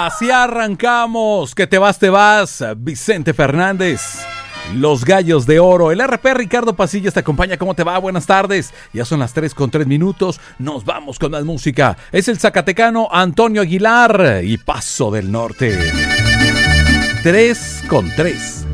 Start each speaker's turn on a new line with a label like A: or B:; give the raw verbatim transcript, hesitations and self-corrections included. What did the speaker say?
A: Así arrancamos. Que te vas, te vas. Vicente Fernández. Los Gallos de Oro. El R P Ricardo Pasillas te acompaña. ¿Cómo te va? Buenas tardes. Ya son las tres con tres minutos. Nos vamos con más música. Es el zacatecano Antonio Aguilar y Paso del Norte. tres con tres.